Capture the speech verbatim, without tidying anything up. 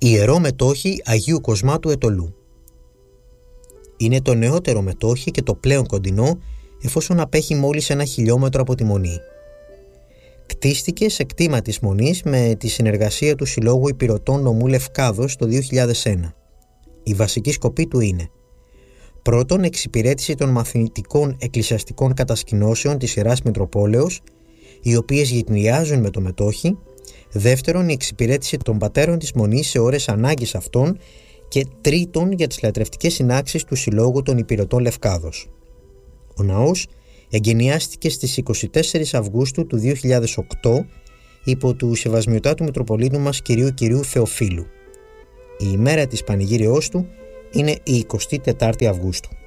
Ιερό μετόχι Αγίου Κοσμάτου Ετωλού. Είναι το νεότερο μετόχι και το πλέον κοντινό, εφόσον απέχει μόλις ένα χιλιόμετρο από τη Μονή. Κτίστηκε σε κτήμα της Μονής με τη συνεργασία του Συλλόγου Υπηρωτών Νομού Λευκάδος το δύο χιλιάδες ένα. Η βασική σκοπή του είναι: πρώτον, εξυπηρέτηση των μαθητικών εκκλησιαστικών κατασκηνώσεων της Ιεράς Μητροπόλεως, οι οποίες γυτνιάζουν με το μετόχι. Δεύτερον, η εξυπηρέτηση των πατέρων της Μονής σε ώρες ανάγκης αυτών. Και τρίτον, για τις λατρευτικές συνάξεις του Συλλόγου των Υπηρωτών Λευκάδος. Ο ναός εγκαινιάστηκε στις είκοσι τέσσερις Αυγούστου του δύο χιλιάδες οκτώ υπό του Σεβασμιωτάτου Μητροπολίτου μας Κυρίου Κυρίου Θεοφίλου. Η ημέρα της πανηγύριός του είναι η εικοστή τέταρτη Αυγούστου.